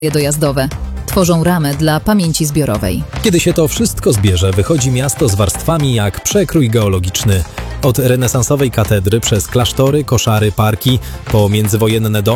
dojazdowe. Tworzą ramę dla pamięci zbiorowej. Kiedy się to wszystko zbierze, wychodzi miasto z warstwami jak przekrój geologiczny. Od renesansowej katedry przez klasztory, koszary, parki, po międzywojenne domy,